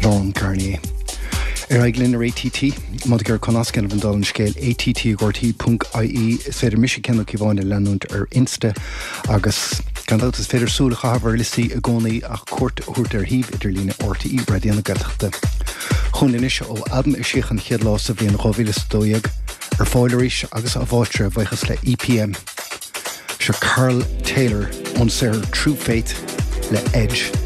Lauren Garnier. Glyn ar ATT, mod gur conascan van dal scéil att.gorty.ie is féidir mis cenno cíháinna leanúnt ar Insta agus gandát is féidir súla chahabhar listí a gcónaí ach cuairt thuairt ar híomh idir lína RTE radioanna Gaeltachta. Chunlinn is ó adam is siochan chiadlás a bhíon 2012 ar fáileiréis agus a bháitre bhaithas le EPM. Sir Carl Taylor ón True Faith le Edge.